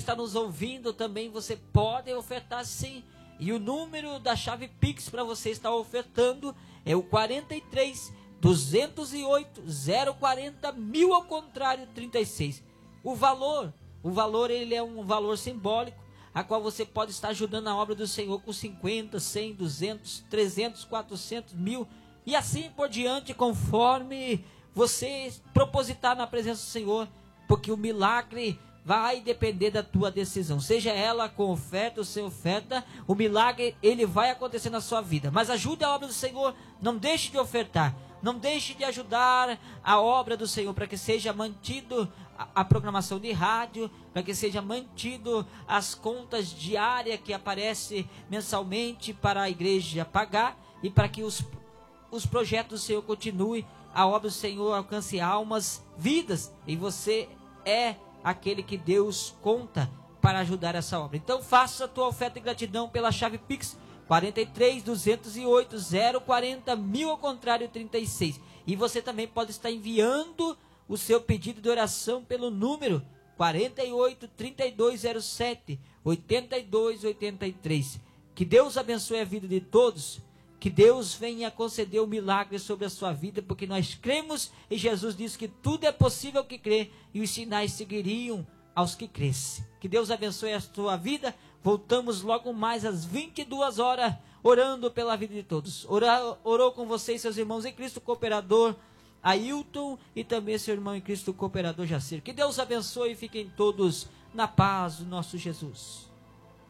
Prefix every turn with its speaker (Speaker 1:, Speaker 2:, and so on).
Speaker 1: está nos ouvindo também, você pode ofertar sim. E o número da chave Pix para você estar ofertando é o 43 208 040 1000 ao contrário 36. O valor ele é um valor simbólico, a qual você pode estar ajudando a obra do Senhor com 50, 100, 200, 300, 400, 1000 e assim por diante, conforme você propositar na presença do Senhor, porque o milagre vai depender da tua decisão, seja ela com oferta ou sem oferta, o milagre ele vai acontecer na sua vida. Mas ajude a obra do Senhor, não deixe de ofertar, não deixe de ajudar a obra do Senhor, para que seja mantido a programação de rádio, para que seja mantido as contas diárias que aparecem mensalmente para a igreja pagar, e para que os projetos do Senhor continuem, a obra do Senhor alcance almas, vidas, e você é aquele que Deus conta para ajudar essa obra. Então faça a tua oferta de gratidão pela chave Pix 43 208 040 1000 ao contrário 36. E você também pode estar enviando o seu pedido de oração pelo número 48 3207 8283. Que Deus abençoe a vida de todos. Que Deus venha conceder um milagre sobre a sua vida, porque nós cremos e Jesus disse que tudo é possível ao que crê, e os sinais seguiriam aos que crescem. Que Deus abençoe a sua vida. Voltamos logo mais às 22 horas, orando pela vida de todos. Orou com vocês, seus irmãos em Cristo, cooperador Ailton, e também seu irmão em Cristo, cooperador Jacir. Que Deus abençoe e fiquem todos na paz do nosso Jesus.